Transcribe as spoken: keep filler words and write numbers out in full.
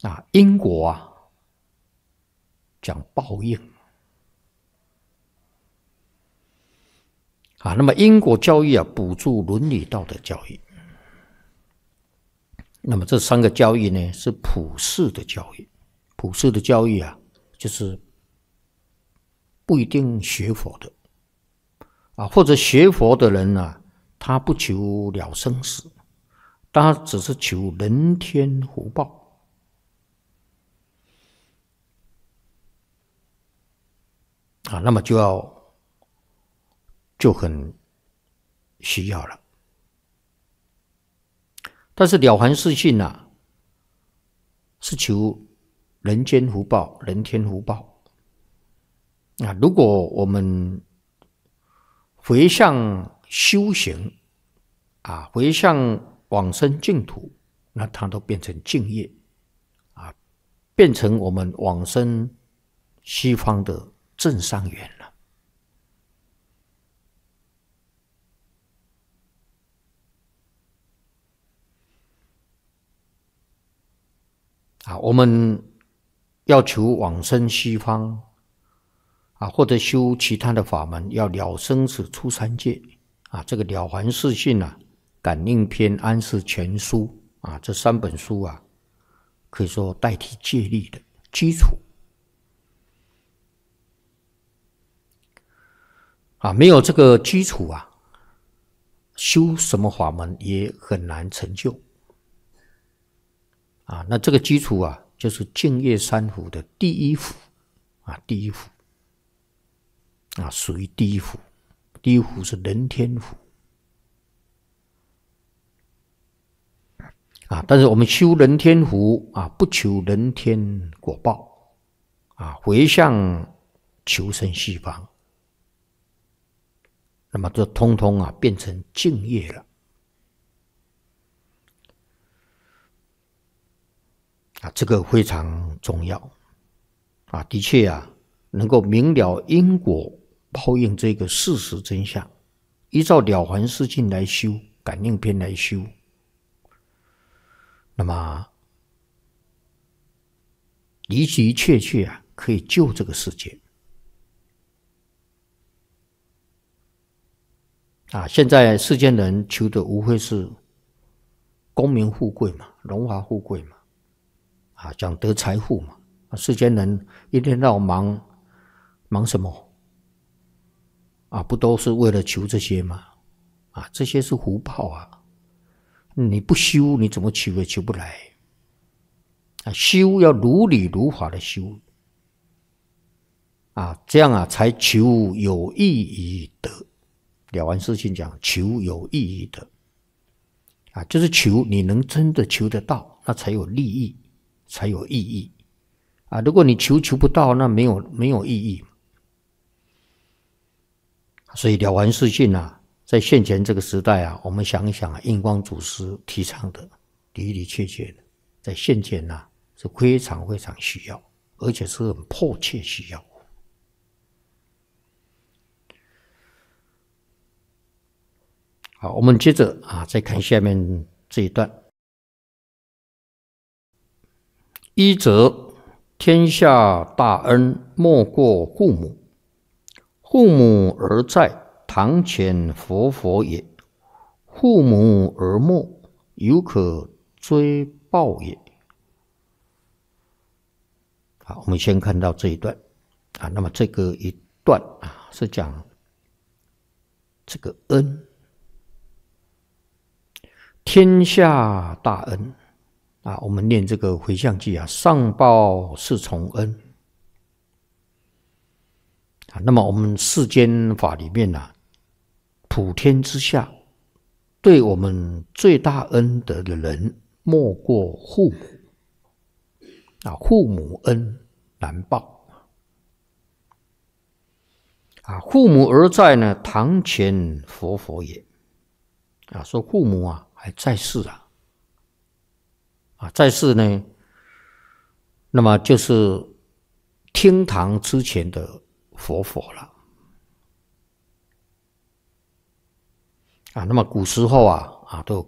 啊，因果啊，讲报应啊。那么因果教育啊，补助伦理道德教育。那么这三个教育呢，是普世的教育。普世的教育啊，就是不一定学佛的啊，或者学佛的人啊，他不求了生死，他只是求人天福报啊，那么就要就很需要了。但是了凡四训啊，是求人间福报、人天福报啊。如果我们回向修行啊，回向往生净土，那它都变成净业啊，变成我们往生西方的正上缘了。啊，我们要求往生西方啊，或者修其他的法门，要了生死出三界啊。这个了凡四训啊、感应篇、安世全书啊，这三本书啊，可以说代替戒律的基础啊。没有这个基础啊，修什么法门也很难成就。啊，那这个基础啊，就是净业三福的第一福啊，第一福啊，属于第一福。第一福是人天福啊，但是我们修人天福啊，不求人天果报啊，回向求生西方，那么这通通啊变成净业了。啊，这个非常重要啊！的确啊，能够明了因果报应这个事实真相，依照了凡四训来修，感应篇来修，那么的的确确啊，可以救这个世界啊！现在世间人求的无非是功名富贵嘛，荣华富贵嘛。啊，讲得财富嘛，世间人一天到晚忙忙什么？啊，不都是为了求这些吗？啊，这些是福报啊！你不修，你怎么求也求不来。啊，修要如理如法的修，啊，这样啊才求有益于得。了凡四训讲求有益于得，啊，就是求你能真的求得到，那才有利益。才有意义啊！如果你求求不到，那没有没有意义。所以了凡四训啊，在现前这个时代啊，我们想一想啊，印光祖师提倡的的的确确的，在现前啊是非常非常需要，而且是很迫切需要。好，我们接着啊，再看下面这一段。一则天下大恩莫过父母，父母而在，堂前佛佛也；父母而没，犹可追报也。好，我们先看到这一段啊。那么这个一段啊，是讲这个恩，天下大恩。啊，我们念这个回向偈啊，上报四重恩啊。那么我们世间法里面啊，普天之下，对我们最大恩德的人，莫过父母啊。父母恩难报啊。父母而在呢，堂前佛佛也啊。说父母啊还在世啊。啊，在世呢，那么就是厅堂之前的佛佛了啊。那么古时候啊啊，都